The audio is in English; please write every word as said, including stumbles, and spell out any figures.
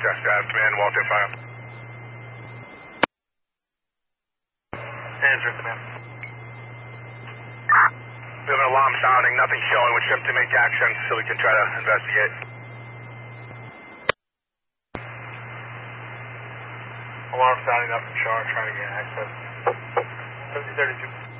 Just uh, command, Walter, fire. Answer, command. We have an alarm sounding, nothing showing. We're shift to make action so we can try to investigate. Alarm sounding up from Char, trying to get access. fifty thirty-two.